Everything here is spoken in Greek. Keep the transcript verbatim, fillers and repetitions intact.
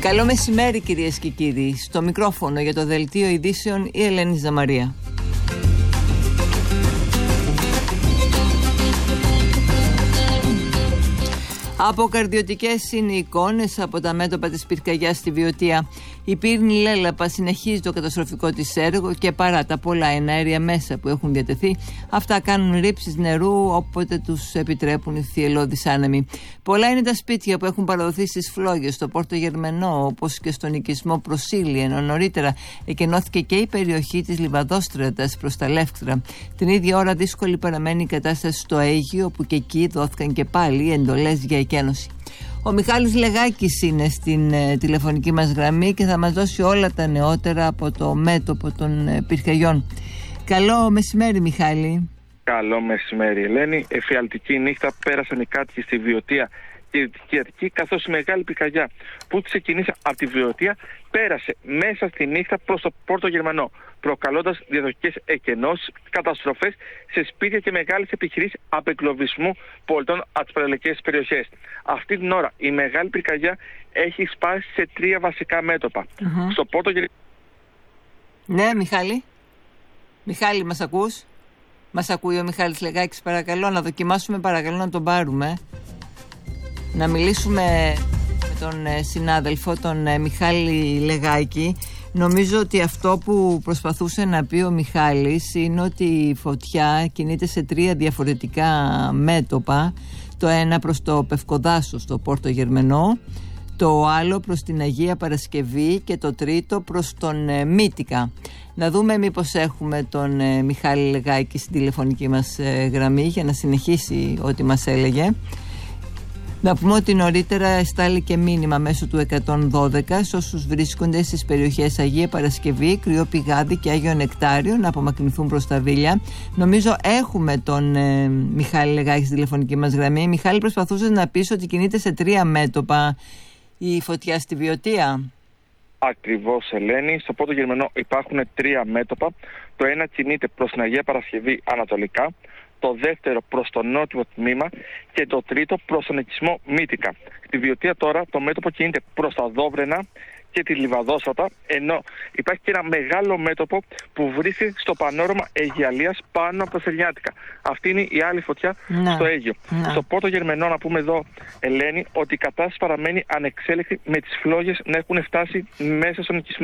Καλό μεσημέρι κυρίες και κύριοι. Στο μικρόφωνο για το Δελτίο Ειδήσεων η Ελένη Ζαμαρία. Αποκαρδιωτικές είναι οι εικόνες από τα μέτωπα της πυρκαγιάς στη Βιωτία. Η πύρνη Λέλαπα συνεχίζει το καταστροφικό της έργο και παρά τα πολλά εναέρια μέσα που έχουν διατεθεί, αυτά κάνουν ρήψεις νερού όποτε τους επιτρέπουν οι θυελλώδεις άνεμοι. Πολλά είναι τα σπίτια που έχουν παραδοθεί στις φλόγες, στο Πόρτο Γερμενό, όπως και στον οικισμό Προσήλη, ενώ νωρίτερα εκενώθηκε και η περιοχή της Λιβαδόστρατας προς τα Λεύκτρα. Την ίδια ώρα δύσκολη παραμένει η κατάσταση στο Αίγυο, όπου και εκεί δόθηκαν και πάλι εντολές για εκένωση. Ο Μιχάλης Λεγάκης είναι στην ε, τηλεφωνική μας γραμμή και θα μας δώσει όλα τα νεότερα από το μέτωπο των ε, πυρκαγιών. Καλό μεσημέρι, Μιχάλη. Καλό μεσημέρι, Ελένη. Εφιαλτική νύχτα πέρασαν οι κάτοικοι στη Βιωτία και η Δυτική Αττική, καθώς η μεγάλη πυρκαγιά που ξεκίνησε από τη Βιωτία πέρασε μέσα στη νύχτα προς το Πόρτο Γερμανό, προκαλώντας διαδοχικές εκενώσεις, καταστροφές σε σπίτια και μεγάλες επιχειρήσεις απεγκλωβισμού πολιτών από τις παραλιακές περιοχές. Αυτή την ώρα η μεγάλη πυρκαγιά έχει σπάσει σε τρία βασικά μέτωπα. Mm-hmm. Στο Πόρτο Γερμανό. Ναι, Μιχάλη. Μιχάλη, μας ακούς? Μας ακούει ο Μιχάλης Λεγάκης, παρακαλώ να δοκιμάσουμε, παρακαλώ να τον πάρουμε. Να μιλήσουμε με τον συνάδελφο, τον Μιχάλη Λεγάκη. Νομίζω ότι αυτό που προσπαθούσε να πει ο Μιχάλης είναι ότι η φωτιά κινείται σε τρία διαφορετικά μέτωπα. Το ένα προς το Πευκοδάσο στο Πόρτο Γερμενό, το άλλο προς την Αγία Παρασκευή και το τρίτο προς τον Μύτικα. Να δούμε μήπως έχουμε τον Μιχάλη Λεγάκη στην τηλεφωνική μας γραμμή για να συνεχίσει ό,τι μας έλεγε. Να πούμε ότι νωρίτερα εστάλει και μήνυμα μέσω του εκατόν δώδεκα σε όσους βρίσκονται στις περιοχές Αγία Παρασκευή, Κρυό Πηγάδι και Άγιο Νεκτάριο να απομακρυνθούν προς τα Βίλια. Νομίζω έχουμε τον ε, Μιχάλη Λεγάκη στη τηλεφωνική μας γραμμή. Μιχάλη, προσπαθούσε να πεις ότι κινείται σε τρία μέτωπα η φωτιά στη Βιωτία. Ακριβώς, Ελένη. Στο Πόρτο Γερμανό υπάρχουν τρία μέτωπα. Το ένα κινείται προς την Αγία Παρασκευή ανατολικά, το δεύτερο προς το νότιο τμήμα και το τρίτο προς τον οικισμό Μύτικα. Στη Βιωτία τώρα το μέτωπο κινείται προς τα Δόβρενα και τη Λιβαδόστρατα, ενώ υπάρχει και ένα μεγάλο μέτωπο που βρίσκεται στο πανόραμα Αιγιαλίας πάνω από τα Στεριάτικα. Αυτή είναι η άλλη φωτιά να, στο Αίγιο. Να. Στο Πόρτο Γερμενό, να πούμε εδώ, Ελένη, ότι η κατάσταση παραμένει ανεξέλεκτη, με τις φλόγες να έχουν φτάσει μέσα στον οικισμό